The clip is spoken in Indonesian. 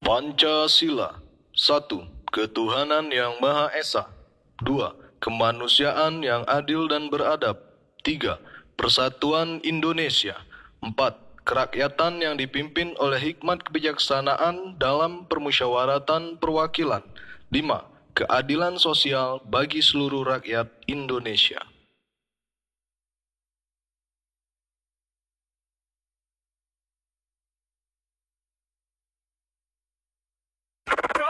Pancasila. 1. Ketuhanan yang Maha Esa. 2. Kemanusiaan yang adil dan beradab. 3. Persatuan Indonesia. 4. Kerakyatan yang dipimpin oleh hikmat kebijaksanaan dalam permusyawaratan perwakilan. 5. Keadilan sosial bagi seluruh rakyat Indonesia.